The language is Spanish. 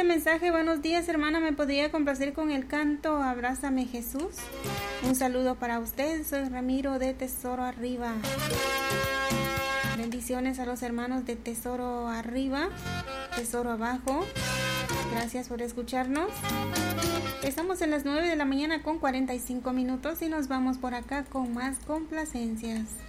mensaje. Buenos días, hermana. ¿Me podría complacer con el canto Abrázame Jesús? Un saludo para usted. Soy Ramiro de Tesoro Arriba. Bendiciones a los hermanos de Tesoro Arriba, Tesoro Abajo. Gracias por escucharnos. Estamos en las 9 de la mañana con 45 minutos y nos vamos por acá con más complacencias.